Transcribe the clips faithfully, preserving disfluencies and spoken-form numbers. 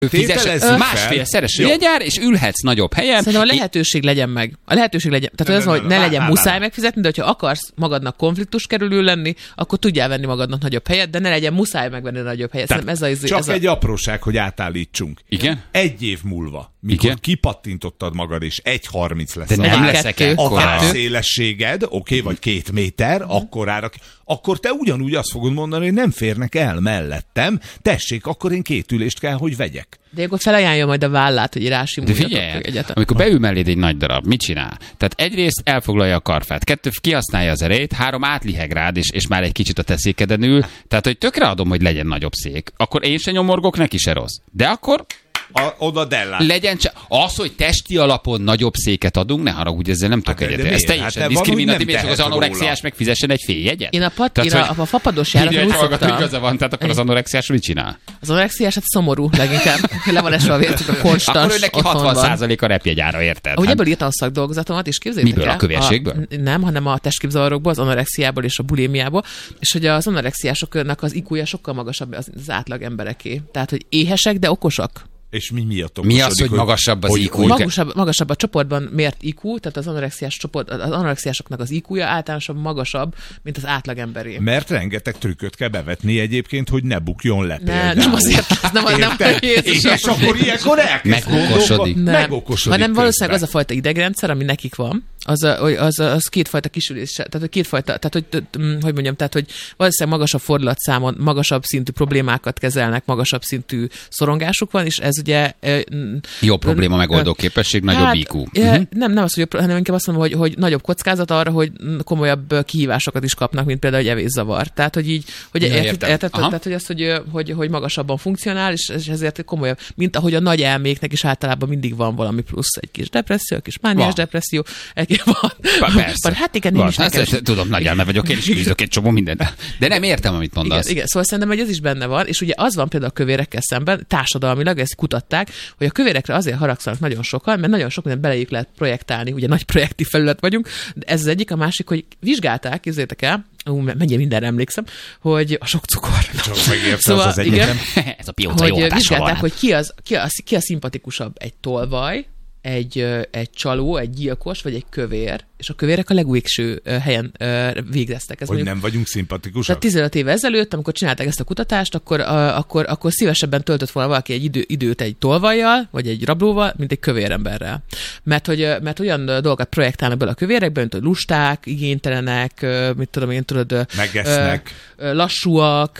Fizesse másfélszeres jegyár, és ülhetsz nagyobb helyen. Szerintem a lehetőség legyen meg. A lehetőség legyen. Tehát az, hogy ne legyen muszáj megfizetni, de hogyha akarsz magadnak konfliktus kerülő lenni, akkor tudjál venni magadnak nagyobb helyet, de ne legyen muszáj megvenni a nagyobb helyet. Ez a, csak ez egy a... apróság, hogy átállítsunk. Igen? Egy év múlva, mikor Igen? kipattintottad magad, és egy harminc lesz. De nem leszek ekkora. A szélességed, oké, okay, vagy két méter, mm. akkorára, akkor te ugyanúgy azt fogod mondani, hogy nem férnek el mellettem, tessék, akkor én két ülést kell, hogy vegyek. De akkor felajánlja majd a vállát, hogy rásimuljatok egyet. Amikor beül melléd egy nagy darab, mit csinál? Tehát egyrészt elfoglalja a karfát, kettő kihasználja az erejét, három átliheg rád, és, és már egy kicsit a te székeden ül. Tehát, hogy tökre adom, hogy legyen nagyobb szék. Akkor én se nyomorgok, neki se rossz. De akkor... A, oda dellát. Legyen csak az, hogy testi alapon nagyobb széket adunk, ne haragudj, ezzel nem tudok hát, egyet. Ez teljesen hát diszkriminatív, és az anorexiás meg fizessen egy fél jegyet. Én a, pat, tehát, én a, a fapados járaton úgy szoktam. Igaza van, tehát akkor az anorexiás mit csinál? Az anorexiás hát szomorú leginkább. Le van esve a vércük a konstans. Akkor ő neki hatvan százalék a repjegyára, érted? Ahogy ebből írtam a szakdolgozatomat, és képzeljétek el. Miből, a kövérségből? A, nem, hanem a testképzavarokból, az anorexiából és a bulémiából, és hogy az anorexiásoknak az i kú-ja sokkal magasabb az, az átlag embereké. Tehát, hogy éhesek, de okosak. És mi miatt okosodik? Mi az, hogy magasabb az i kú? Magasabb, magasabb a csoportban mért i kú, tehát az anorexiás csoport, az anorexiásoknak az i kú-ja általánosan magasabb, mint az átlag emberé. Mert rengeteg trükköt kell bevetni egyébként, hogy ne bukjon le. Ne, nem azért, ez nem, nem, nem és, és akkor ilyenkor elkezd megokosodik. Megokosodik. Hanem valószínűleg az a fajta idegrendszer, ami nekik van, az, az, az kétfajta kisülés, tehát hogy kétfajta, tehát hogy, hogy mondjam, tehát hogy valószínűleg magasabb fordulatszámon, magasabb szintű problémákat kezelnek, magasabb szintű szorongásuk van, és ez ugye... Jobb probléma megoldó képesség, nagyobb hát, i kú. Uh-huh. Nem, nem az, hogy jobb, hanem inkább azt mondom, hogy, hogy nagyobb kockázat arra, hogy komolyabb kihívásokat is kapnak, mint például egy evészavar. Tehát, hogy így, hogy ja, érted, érted, tehát, hogy az, hogy, hogy, hogy magasabban funkcionál, és, és ezért komolyabb, mint ahogy a nagy elméknek is általában mindig van valami plusz, egy kis depresszió, egy kis mániás depresszió, egy van. Persze. Hát igen, én is nekem. Tudom, nagy elme vagyok, én is küzdök egy csomó mindent. De nem értem, amit mondasz. Igen, igen, szóval szerintem, hogy ez is benne van, és ugye az van például a kövérekkel szemben, társadalmilag ezt kutatták, hogy a kövérekre azért haragszanak nagyon sokan, mert nagyon sok mindent belejük lehet projektálni, ugye nagy projektív felület vagyunk, de ez az egyik, a másik, hogy vizsgálták, képzeljétek el, ú, mennyire mindenre emlékszem, hogy a sok cukor. Csak megérte szóval, az az egyetem. Ez a pióca jó hatása vizsgálták, van. hogy ki, az, ki, az, ki a szimpatikusabb, egy tolvaj, egy, egy csaló, egy gyilkos, vagy egy kövér, és a kövérek a legvégső helyen végeztek. Ez hogy mondjuk, nem vagyunk szimpatikusak? Tehát tizenöt éve ezelőtt, amikor csinálták ezt a kutatást, akkor, a, akkor, akkor szívesebben töltött volna valaki egy idő, időt egy tolvajjal, vagy egy rablóval, mint egy kövéremberrel. Mert hogy, mert olyan dolgokat projektálnak bele a kövérekbe, mint hogy lusták, igénytelenek, mit tudom én, tudod, megesznek, lassúak,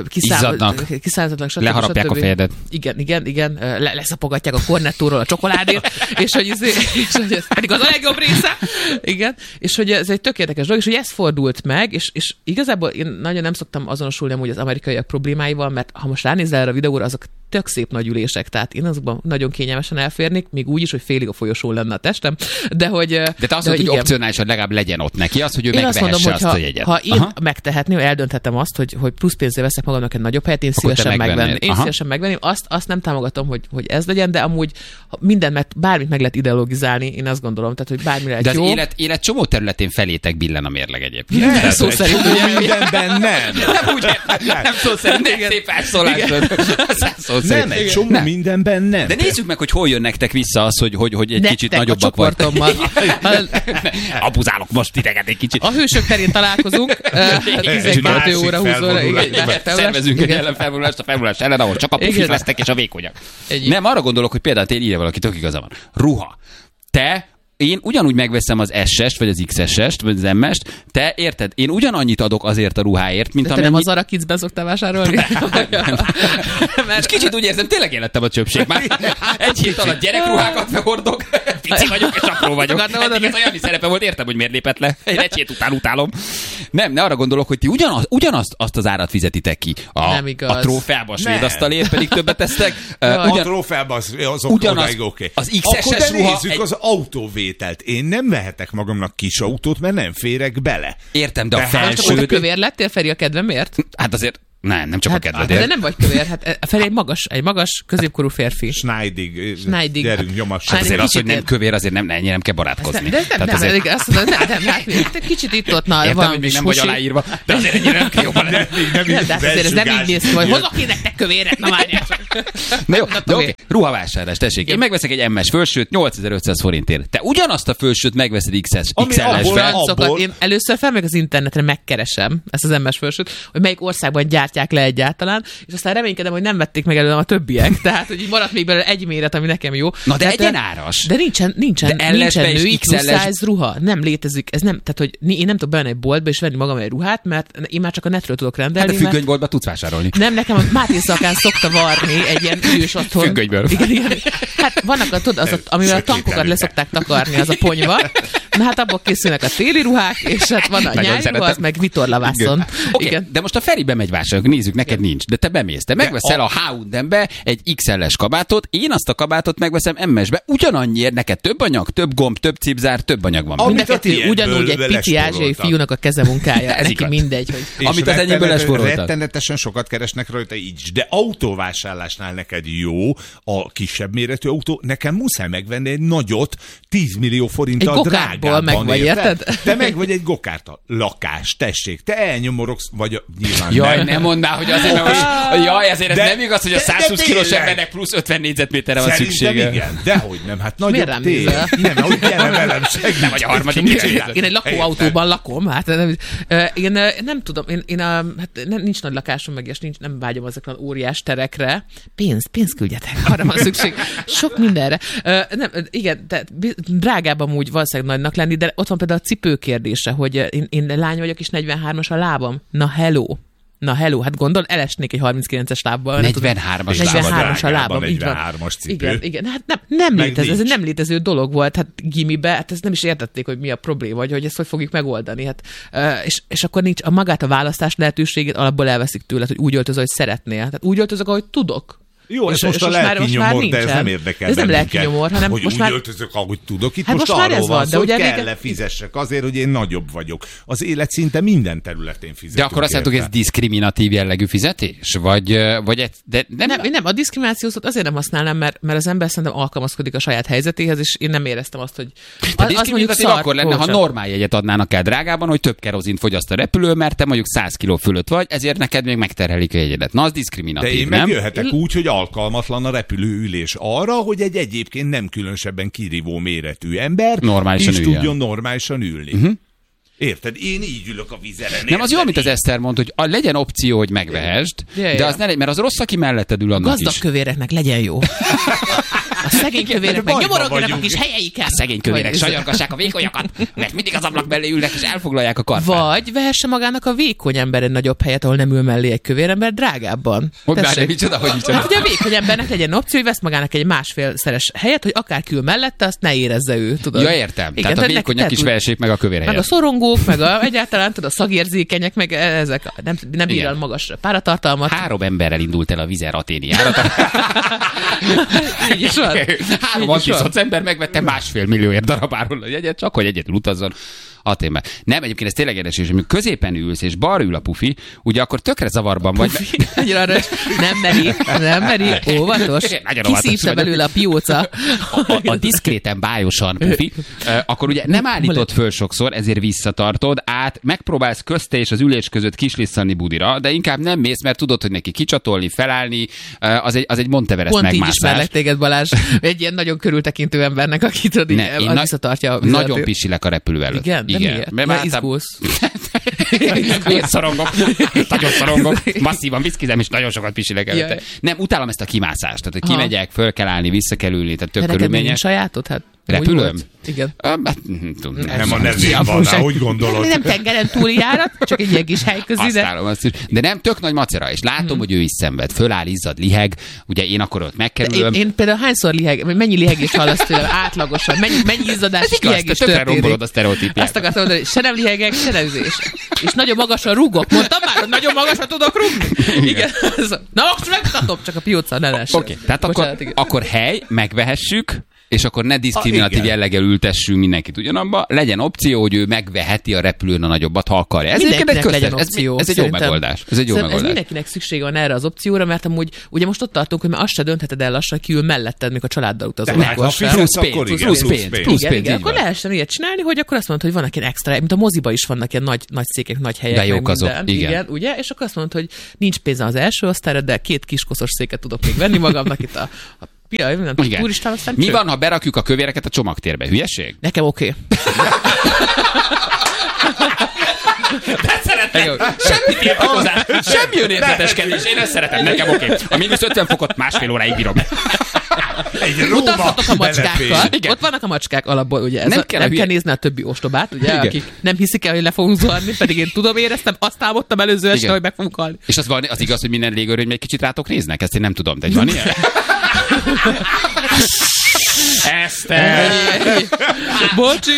kiszálltatnak, leharapják stb. A fejedet. Igen, igen, igen, le, leszapogatják a kornettóról a csokoládét, és hogy, ez, és hogy ez pedig az a legjobb része. Igen, és hogy ez egy tök érdekes dolog, és hogy ez fordult meg, és, és igazából én nagyon nem szoktam azonosulni amúgy az amerikaiak problémáival, mert ha most ránézel erre a videóra, azok tök szép nagy ülések, tehát én azokban nagyon kényelmesen elférnék, még úgy is, hogy félig a folyosón lenne a testem, de hogy... De te azt mondod, hogy opcionálisan legalább legyen ott neki az, hogy ő én megvehesse azt, mondom, azt ha, a jegyet. Ha én Aha. megtehetném, eldönthetem azt, hogy, hogy plusz pénzzel veszek magamnak egy nagyobb helyet, én akkor szívesen megvenném. Én Aha. szívesen megvenném, azt, azt nem támogatom, hogy, hogy ez legyen, de amúgy minden, mert bármit meg lehet ideologizálni, én azt gondolom, tehát hogy bármire lehet jó. De az élet, élet csomó területén felétek billen a mérleg egyébként. Nem, nem szó szerint. Mindenben nem. Nem úgy nem szó szerint. Nem szép elszólásod. Nem, egy csomó mindenben nem. De nézzük meg, hogy hol jön nektek vissza az, hogy, hogy, hogy egy nektek kicsit nagyobbak vagy. Abuzálok most titeket egy kicsit. A hősök terén találkozunk. tizenkét óra húsz óra. Szervezünk egy ellenfelvonulást a felvonulás ellen, ahol csak a pufik lesznek és a vékonyak. Nem, arra gondolok, hogy például én írja valaki, tök igaza van. Ruha. Te én ugyanúgy megveszem az es-est, vagy az iksz es-est, vagy az em-est, te érted? Én ugyanannyit adok azért a ruháért, mint de amennyi... te nem az Zara Kidsben szoktál vásárolni? És kicsit úgy érzem, tényleg én lettem a csöpség. Már egy hét alatt gyerekruhákat hordok, pici vagyok és apró vagyok. Eddig ez a Jani szerepe volt, értem, hogy miért lépett le. Én egy hét után utálom. Nem, ne arra gondolok, hogy ti ugyanaz, ugyanazt azt az árat fizetitek ki. A, nem igaz. A trófeába a svéd asztalért pedig többet tesztek. Ugyan, a trófeába az, az odáig oké. Az iksz es-es ruha... Akkor nézzük az autóvé. Én nem vehetek magamnak kis autót, mert nem férek bele. Értem, de a felső... Hát, a kövér lettél, Feri, a kedvemért? Hát azért... Nem, nem csak hát, a kedvedért. De nem vagy kövér. Hát Feri egy magas, egy magas középkorú férfi. Schneidig. Schneidig. Gyerünk, nyomassuk. Hát azért az, hogy nem kövér, azért nem, ennyire nem kell barátkozni. De nem, nem, azért... nem, azt mondod, nem, nem, nem, kicsit itt ott na, értem, hogy még nem vagy aláírva, de azért ennyire nem kell jobban lenni. Nem, de azért ez nem így néz ki, hogy hozok én nektek kövéret, na várjál. Na jó, de oké, ruhavásárlás, tessék. Én megveszek egy em es fölsőt nyolcezer-ötszáz forintért. Te ugyanazt a fölsőt megveszed iksz el-esben. Abból... Én először felmegyek az internetre, megkeresem ezt az em es fölsőt, hogy melyik országban gyártják le egyáltalán, és aztán reménykedem, hogy nem vették meg előlem a többiek, tehát hogy így maradt még belőle egy méret, ami nekem jó. Na de egyenáras. De nincsen, nincsen, nincsen női plus size ruha. Nem létezik. Ez nem, tehát hogy én nem tudok bevenni egy boltba és venni magam egy ruhát, mert én már csak a netről tudok rendelni. Hát a függönyboltba tudsz vásárolni. Nem, nekem a Máté Szakán szokta varni egy ilyen ős otthon. Függönyből. Igen, igen. Hát vannak a, tudod, az a, amivel a tankokat leszokták takarni, az a ponyva. Na hát abból készülnek a téli ruhák, és hát van a nagyon nyári ruha, az meg vitorlavászon. Oké, okay, de most a Feri bemegy vásárolni, nézzük, neked nincs, de te bemész. Te megveszel a, a há és em-be egy iksz el-es kabátot, én azt a kabátot megveszem em es-be, ugyanannyiért neked több anyag, több gomb, több cipzár, több anyag van. Mindenki ugyanúgy egy pici ázsiai fiúnak a kezemunkája. Ez neki mindegy, hogy... Amit az enyémből lesporoltak. Rettenetesen sokat keresnek rajta így, de autóvásárlásnál neked jó a kisebb méretű autó, nekem muszáj megvenni egy nagyot, tíz millió forinttal drágábban. Meg vagy, érted? Te meg vagy egy gokártal. Lakás, tessék, te elnyomorogsz, vagy a, nyilván jaj, nem. nem mondd már, hogy azért, mert most, jaj, ezért ez de, nem igaz, hogy a száz húsz kilós embernek plusz ötven négyzetméterre van szüksége. Igen, dehogy nem, hát nagyobb miért nem nézel? Nem, hogy gyere velem, segít. Nem vagy a harmadik. Én egy lakóautóban lakom, hát nem, én nem tudom, én, én a, hát nem, nincs nagy lakásom meg, és nincs, nem vágyom azokra óriás terekre. Pénz, pénz küldjetek, arra van szükség. Sok mindenre. Nem, igen, de drágább amúgy valószínűleg nagynak lenni, de ott van például a cipő kérdése, hogy én, én lány vagyok, és negyvenhármas a lábam. Na hello. Na hello, hát gondol, elesnék egy harminckilences lábbal. negyvenhármas lábam. negyvenhármas a lábam, így van. cipő. Igen, igen, hát nem, nem létező, ez egy nem létező dolog volt, hát gimibe, hát ezt nem is értették, hogy mi a probléma, vagy hogy ezt hogy fogjuk megoldani. Hát, és, és akkor nincs a magát a választás lehetőségét, alapból elveszik tőled, hogy úgy öltözöl, hogy szeretnél. Tehát úgy öltözök, ahogy tudok. Jó, ez most a lelki nyomor, de ez nem érdekel. Ez nem lelki nyomor, hanem hogy most úgy már... öltözök, ahogy tudok. Itt hát most, most arról van, van, szó, de hogy ugye kell-e fizessek azért, hogy én nagyobb vagyok. Az élet szinte minden területén fizetünk. De akkor azt mondtuk, hogy ez diszkriminatív jellegű fizetés? Vagy, vagy egy, de nem... Nem, nem, a diszkriminációt azért nem használnám, mert, mert az ember szerintem alkalmazkodik a saját helyzetéhez, és én nem éreztem azt, hogy... A diszkriminatív akkor lenne, ha normál jegyet adnának el drágában, hogy több kerozint fogyaszt a repülő, mert te mondjuk száz kiló fölött vagy, ezért neked még megterhelik a jegyedet. Na, az diszkriminatív, de én nem? megjöhetek úgy, hogy alkalmatlan a repülőülés arra, hogy egy egyébként nem különösebben kirívó méretű ember normálisan is üljen. tudjon normálisan ülni. Uh-huh. Érted? Én így ülök a vizeren. Nem, az jó, amit az Eszter mondta, hogy a, legyen opció, hogy megvehesd, ja, ja. de az ne legyen, mert az rossz, aki melletted ül, annak gazdag is. kövéreknek legyen jó. A szegény kövérek meg nyomorogjanak a kis helyeiket. A szegény kövérek sajorgassák a vékonyakat, mert mindig az ablak mellé ülnek, és elfoglalják a karfát. Vagy vehesse magának a vékony ember egy nagyobb helyet, ahol nem ül mellé egy kövér ember drágábban. Hogy már nem micsoda, hogy micsoda. Hát ugye a vékony embernek legyen opció, hogy vesz magának egy másfélszeres helyet, hogy akár kül mellette, azt ne érezze ő, tudod. Ja, értem. Igen, tehát a vékonyak is vehessék meg a kövér helyet. Meg a szorongók, meg a, egyáltalán tudod, a szagérzékenyek, meg ezek nem, nem bír el magas páratartalmat. Három emberrel indult el a Vizer Athéni járat. Így is van. Három antiszoc ember megvette másfél millióért darabáról a jegyet, csak hogy egyedül utazzon Athénbe. Nem, egyébként ez tényleg érdekes, hogy amikor középen ülsz, és balra ül a pufi, ugye akkor tökre zavarban vagy. Nem meri, nem meri, óvatos. Kiszívta belőle a pióca. A, a, a diszkréten, bájosan pufi, akkor ugye nem állítod föl sokszor, ezért visszatartod, át megpróbálsz közte és az ülés között kislisszani budira, de inkább nem mész, mert tudod, hogy neki kicsatolni, felállni, az egy, az egy Monteverest pont megmászás. Pont így ismerlek téged, Balázs, egy ilyen nagyon körültekintő embernek, aki tudod, ne, így, na, visszatartja a vizeletét. Nagyon pisilek a repülő előtt. Igen, de igen. miért? Mert mert izgulsz. Én szorongok. Nagyon szorongok. Masszívan viszkizem, és nagyon sokat pisilek előtte. Jaj. Nem, utálom ezt a kimászást. Tehát, hogy kimegyek, föl kell állni, vissza kell ülni, tehát tök körülményes. sajátod? Hát repülőm? Igen. Nem, nem a nevén van, hogy gondolod? Nem tengeren túli járat, csak egy ilyen kis hely közül. Azt állom, azt is. De nem, tök nagy macera, és látom, hmm. hogy ő is szenved. Föláll, izzad, liheg. Ugye én akkor ott megkerülöm. Én, én például hányszor liheg, mennyi lihegést hallasz tőlem átlagosan? Mennyi, mennyi izzadás és lihegés történik? Tökre rombolod a sztereotípiát. Azt akartam mondani, se nem lihegek, se nem üzés. És nagyon magasan rúgok. Mondtam már, hogy nagyon magasra tudok rúgni? Igen. Na most megmutatom, csak a pióca ne lessen. Oké, okay, tehát akkor, akkor hely, megvehessük. és akkor ne diszkriminatív jelleggel ültessünk mindenkit ugyanabba, legyen opció, hogy ő megveheti a repülőn a nagyobbat, ha akarja. Ez egy legyen opció. Ez, ez egy jó megoldás. Ez egy jó megoldás. Ez mindenkinek szüksége van erre az opcióra, mert amúgy ugye most ott tartunk, hogy már azt se döntheted el lassan, ki ül melletted, még a családdal utazol. Plusz pénz, plusz pénz, plusz pénz. Akkor lehessen ilyet csinálni, hogy akkor azt mondod, hogy vannak ilyen extra, mint a moziba is vannak ilyen nagy, nagy székek, nagy helyek. De jók azok, igen. igen. Ugye? És akkor azt mondod, hogy nincs pénz az első osztályra, de két kiskoszos széket tudok még venni magamnak itt a, a Pia, nem tudom, turistán, aztán mi cső. van, ha berakjuk a kövéreket a csomagtérbe? Hülyeség? Nekem oké. Okay. De szeretem. Semmi tiltakozás, semmi önérzeteskedés. Én ezt szeretem, nekem oké. Okay. A mínusz ötven fokot másfél óráig bírom. Utazhatok a macskákkal. Igen. Ott vannak a macskák alapból, ugye. Ez nem a, kell, nem kell nézni a többi ostobát, ugye, igen. Akik nem hiszik el, hogy le fogunk zuhanni, pedig én tudom, éreztem, azt álmodtam előző este, hogy meg fogunk halni. És az, van, az igaz, hogy minden légőröny egy kicsit rátok néznek? Ezt én nem tudom, de van ilyen? Eszter! Bocsi!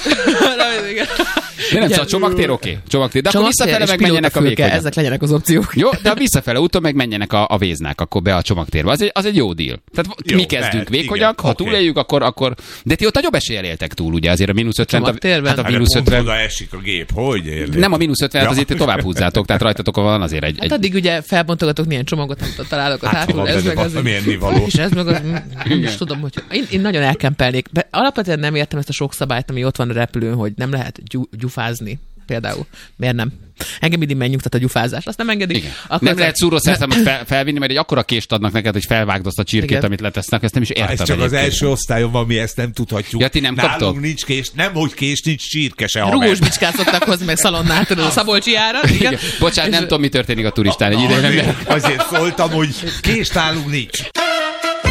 De nem, szóval a csomagtér oké. Okay. Csomagtér. De akkor visszafele meg menjenek a vékonyak. Ezek legyenek az opciók. Jó, de a visszafele úton meg menjenek a, a véznák akkor be a csomagtérbe. Az egy, az egy jó deal. Tehát jó, mi kezdünk vékonyak, ha okay. túléljük, akkor, akkor... De ti ott nagyobb eséllyel éltek túl, ugye, azért a mínusz ötven. Hát a mínusz ötven. Oda esik a gép, hogy érlik? Nem a mínusz ötven, ja. Azért tovább húzzátok, tehát rajtatok van azért egy... Hát addig ugye felbontogatok milyen csomagot, amit találok a hátul. Ez meg az... Milyen nivaló. És ez meg az... És tudom, hogy én, én nagyon elkempelnék. Alapvetően nem értem ezt a sok szabályt, ami ott van a repülőn, hogy nem lehet gyufázni. Például. Miért nem? Engem mindig megnyugtat a gyufázás. Azt nem engedik. Nem az lehet szúrószerszámot fel, felvinni, mert egy akkora kést adnak neked, hogy felvágd azt a csirkét, igen. amit letesznek. Ezt nem is értem. Ez csak egyébként. Az első osztályon van, mi ezt nem tudhatjuk. Ja, ti nem Nálunk kaptok? Nincs kés, nem hogy kés, nincs csirke se. Rugós bicskát szoktak hozni, meg szalonnát, tudod, a Szabolcsi ára. Igen. Bocsánat, nem tudom, mi történik a turistán egy ideje. Azért szóltam, hogy kést nálunk nincs.